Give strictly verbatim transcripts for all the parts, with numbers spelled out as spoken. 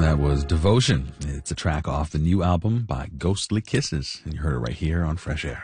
That was Devotion. It's a track off the new album by Ghostly Kisses, and you heard it right here on Fresh Air.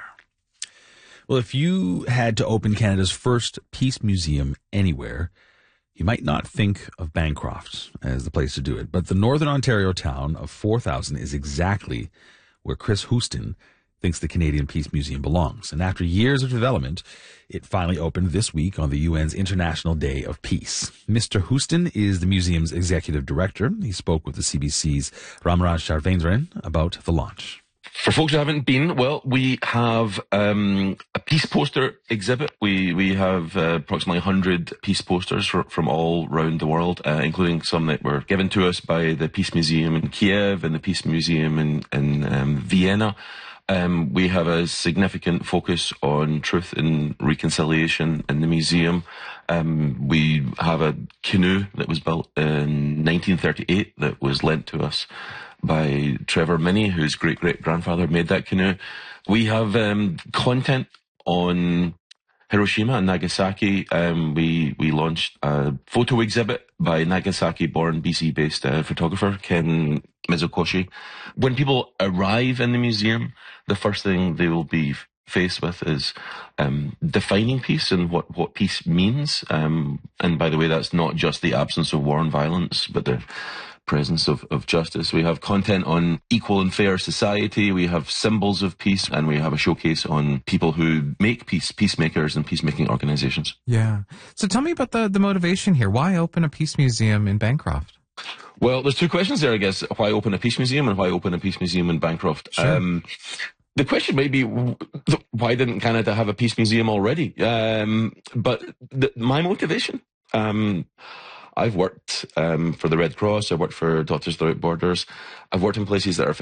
Well, if you had to open Canada's first peace museum anywhere, you might not think of Bancroft as the place to do it, but the Northern Ontario town of four thousand is exactly where Chris Houston thinks the Canadian Peace Museum belongs. And after years of development, it finally opened this week on the U N's International Day of Peace. Mister Houston is the museum's executive director. He spoke with the C B C's Ramraj Charvendran about the launch. For folks who haven't been, well, we have um, a peace poster exhibit. We we have uh, approximately one hundred peace posters for, from all around the world, uh, including some that were given to us by the Peace Museum in Kiev and the Peace Museum in, in um, Vienna. Um, we have a significant focus on truth and reconciliation in the museum. Um, we have a canoe that was built in nineteen thirty-eight that was lent to us by Trevor Minney, whose great-great-grandfather made that canoe. We have um, content on Hiroshima and Nagasaki. Um, we, we launched a photo exhibit by Nagasaki-born B C-based uh, photographer Ken Mizukoshi. When people arrive in the museum, the first thing they will be faced with is um, defining peace and what, what peace means. Um, and by the way, that's not just the absence of war and violence, but the presence of, of justice. We have content on equal and fair society. We have symbols of peace, and we have a showcase on people who make peace, peacemakers and peacemaking organizations. Yeah. So tell me about the, the motivation here. Why open a peace museum in Bancroft? Well, there's two questions there, I guess. Why open a peace museum and why open a peace museum in Bancroft? Sure. Um, the question may be, why didn't Canada have a peace museum already? Um, but the, my motivation, um, I've worked um, for the Red Cross. I've worked for Doctors Without Borders. I've worked in places that are